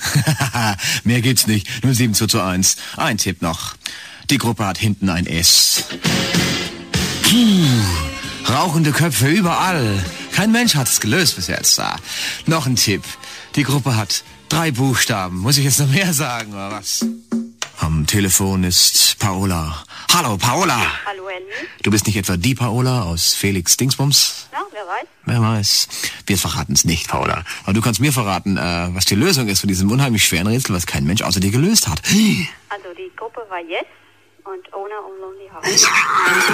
Mehr gibt's nicht. 07:1. Ein Tipp noch. Die Gruppe hat hinten ein S. Rauchende Köpfe überall. Kein Mensch hat es gelöst bis jetzt. Noch ein Tipp. Die Gruppe hat 3 Buchstaben. Muss ich jetzt noch mehr sagen, oder was? Am Telefon ist Paola. Hallo, Paola. Hallo, Andy. Du bist nicht etwa die Paola aus Felix Dingsbums? Ja, wer weiß. Wer weiß. Wir verraten es nicht, Paola. Aber du kannst mir verraten, was die Lösung ist von diesem unheimlich schweren Rätsel, was kein Mensch außer dir gelöst hat. Also die Gruppe war Yes und Owner of Lonely Hearts.